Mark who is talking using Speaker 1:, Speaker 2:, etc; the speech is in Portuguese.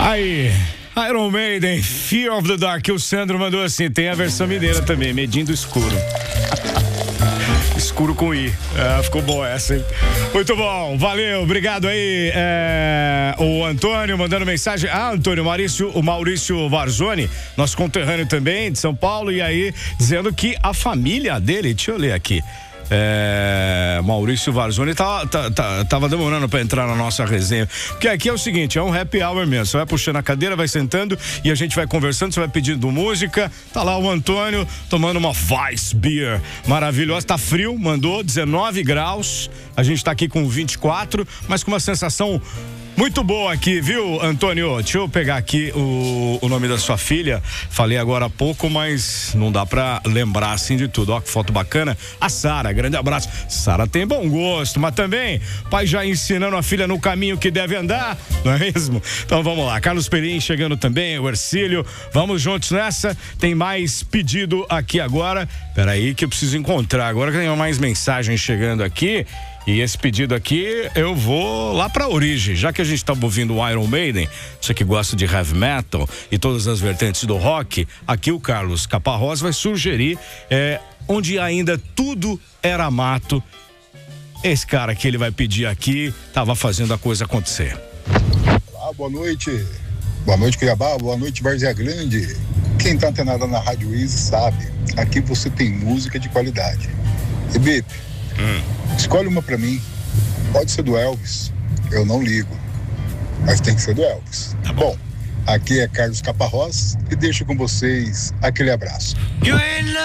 Speaker 1: Aí, Iron Maiden, Fear of the Dark. O Sandro mandou assim, tem a versão mineira também, Medindo Escuro. Escuro com I. Ficou boa essa, hein? Muito bom, valeu, obrigado aí. O Antônio mandando mensagem. Antônio, o Maurício Varzoni, nosso conterrâneo também, de São Paulo, e aí, dizendo que a família dele, deixa eu ler aqui. Maurício Varzoni tava demorando pra entrar na nossa resenha, porque aqui é o seguinte, é um happy hour mesmo, você vai puxando a cadeira, vai sentando e a gente vai conversando, você vai pedindo música, tá lá o Antônio tomando uma Weissbier maravilhosa, tá frio, mandou 19 graus, a gente tá aqui com 24, mas com uma sensação muito boa aqui, viu, Antônio? Deixa eu pegar aqui o nome da sua filha. Falei agora há pouco, mas não dá pra lembrar assim de tudo. Ó, que foto bacana. A Sara, grande abraço. Sara tem bom gosto, mas também pai já ensinando a filha no caminho que deve andar, não é mesmo? Então vamos lá. Carlos Perim chegando também, o Ercílio. Vamos juntos nessa. Tem mais pedido aqui agora. Peraí que eu preciso encontrar. Agora que tem mais mensagens chegando aqui. E esse pedido aqui, eu vou lá pra origem, já que a gente tá ouvindo o Iron Maiden, você que gosta de heavy metal e todas as vertentes do rock, aqui o Carlos Caparrós vai sugerir onde ainda tudo era mato. Esse cara que ele vai pedir aqui, tava fazendo a coisa acontecer.
Speaker 2: Olá, boa noite. Boa noite, Cuiabá, boa noite, Várzea Grande. Quem tá antenado na Rádio Easy sabe, aqui você tem música de qualidade. E Bip, escolhe uma pra mim. Pode ser do Elvis, eu não ligo, mas tem que ser do Elvis. Tá bom, aqui é Carlos Caparrós e deixo com vocês aquele abraço.